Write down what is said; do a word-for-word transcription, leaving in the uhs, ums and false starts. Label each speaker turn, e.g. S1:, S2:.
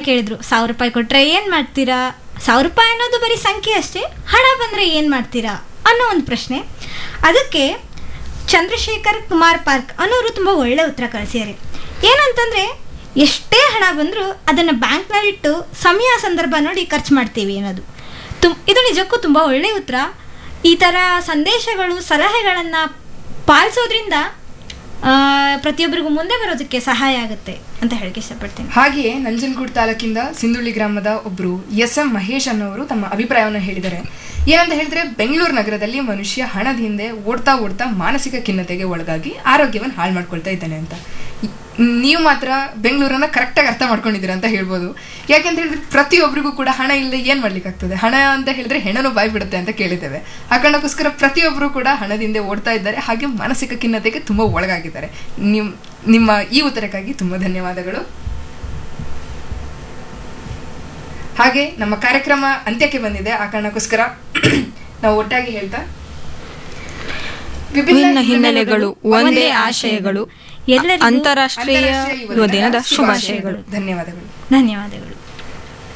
S1: ಕೇಳಿದ್ರು, ಸಾವಿರ ರೂಪಾಯಿ ಕೊಟ್ರೆ ಏನ್ ಮಾಡ್ತೀರಾ, ಸಾವಿರ ರೂಪಾಯಿ ಅನ್ನೋದು ಬರೀ ಸಂಖ್ಯೆ ಅಷ್ಟೇ, ಹಣ ಬಂದ್ರೆ ಏನ್ ಮಾಡ್ತೀರಾ ಅನ್ನೋ ಒಂದು ಪ್ರಶ್ನೆ. ಅದಕ್ಕೆ ಚಂದ್ರಶೇಖರ್ ಕುಮಾರ್ ಪಾರ್ಕ್ ಅನ್ನೋರು ತುಂಬ ಒಳ್ಳೆ ಉತ್ತರ ಕಳಿಸಿದ್ದಾರೆ. ಏನಂತಂದರೆ, ಎಷ್ಟೇ ಹಣ ಬಂದರೂ ಅದನ್ನು ಬ್ಯಾಂಕ್ನಲ್ಲಿಟ್ಟು ಸಮಯ ಸಂದರ್ಭ ನೋಡಿ ಖರ್ಚು ಮಾಡ್ತೀವಿ ಅನ್ನೋದು. ತುಮ್ ಇದು ನಿಜಕ್ಕೂ ತುಂಬ ಒಳ್ಳೆಯ ಉತ್ತರ. ಈ ಥರ ಸಂದೇಶಗಳು, ಸಲಹೆಗಳನ್ನು ಪಾಲಿಸೋದ್ರಿಂದ ಪ್ರತಿಯೊಬ್ಬರಿಗೂ ಮುಂದೆ ಬರೋದಕ್ಕೆ ಸಹಾಯ ಆಗುತ್ತೆ ಅಂತ ಹೇಳಕ್ಕೆ ಇಷ್ಟಪಡ್ತೀನಿ.
S2: ಹಾಗೆಯೇ ನಂಜನಗೂಡು ತಾಲೂಕಿಂದ ಸಿಂಧುಳ್ಳಿ ಗ್ರಾಮದ ಒಬ್ಬರು ಎಸ್ ಎಂ ಮಹೇಶ್ ಅನ್ನೋರು ತಮ್ಮ ಅಭಿಪ್ರಾಯವನ್ನು ಹೇಳಿದ್ದಾರೆ. ಏನಂತ ಹೇಳಿದ್ರೆ, ಬೆಂಗಳೂರು ನಗರದಲ್ಲಿ ಮನುಷ್ಯ ಹಣದ ಹಿಂದೆ ಓಡ್ತಾ ಓಡ್ತಾ ಮಾನಸಿಕ ಖಿನ್ನತೆಗೆ ಒಳಗಾಗಿ ಆರೋಗ್ಯವನ್ನು ಹಾಳು ಮಾಡ್ಕೊಳ್ತಾ ಇದ್ದಾನೆ ಅಂತ. ನೀವು ಮಾತ್ರ ಬೆಂಗಳೂರನ್ನ ಕರೆಕ್ಟಾಗಿ ಅರ್ಥ ಮಾಡ್ಕೊಂಡಿದ್ದೀರಾ ಅಂತ ಹೇಳ್ಬೋದು. ಯಾಕೆಂತ ಹೇಳಿದ್ರೆ, ಪ್ರತಿಯೊಬ್ಬರಿಗೂ ಕೂಡ ಹಣ ಇಲ್ಲದೆ ಏನು ಮಾಡ್ಲಿಕ್ಕಾಗ್ತದೆ, ಹಣ ಅಂತ ಹೇಳಿದ್ರೆ ಹೆಣನು ಬಾಯಿ ಬಿಡುತ್ತೆ ಅಂತ ಕೇಳಿದ್ದೇವೆ. ಆ ಕಾರಣಕ್ಕೋಸ್ಕರ ಪ್ರತಿಯೊಬ್ಬರು ಕೂಡ ಹಣದಿಂದ ಓಡ್ತಾ ಇದ್ದಾರೆ, ಹಾಗೆ ಮಾನಸಿಕ ಖಿನ್ನತೆಗೆ ತುಂಬ ಒಳಗಾಗಿದ್ದಾರೆ. ನಿಮ್ ನಿಮ್ಮ ಈ ಉತ್ತರಕ್ಕಾಗಿ ತುಂಬ ಧನ್ಯವಾದಗಳು. ಹಾಗೆ ನಮ್ಮ ಕಾರ್ಯಕ್ರಮ ಅಂತ್ಯಕ್ಕೆ ಬಂದಿದೆ. ಆ ಕಾರಣಕ್ಕೋಸ್ಕರ ನಾವು ಒಟ್ಟಾಗಿ ಹೇಳ್ತಾ,
S3: ವಿಭಿನ್ನ ಹಿನ್ನೆಲೆಗಳು ಒಂದೇ ಆಶಯಗಳು, ಅಂತಾರಾಷ್ಟ್ರೀಯ ಯುವ ದಿನದ ಶುಭಾಶಯಗಳು.
S2: ಧನ್ಯವಾದಗಳು.
S1: ಧನ್ಯವಾದಗಳು.